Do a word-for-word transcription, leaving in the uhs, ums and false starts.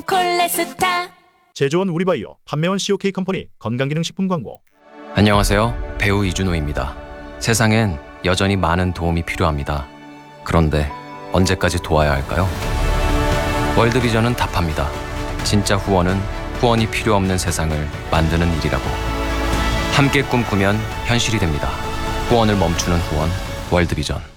콩 콜레스타. 제조원 우리바이오, 판매원 씨오케이 컴퍼니 건강기능식품 광고. 안녕하세요. 배우 이준호입니다. 세상엔 여전히 많은 도움이 필요합니다. 그런데 언제까지 도와야 할까요? 월드비전은 답합니다. 진짜 후원은 후원이 필요 없는 세상을 만드는 일이라고. 함께 꿈꾸면 현실이 됩니다. 후원을 멈추는 후원, 월드비전.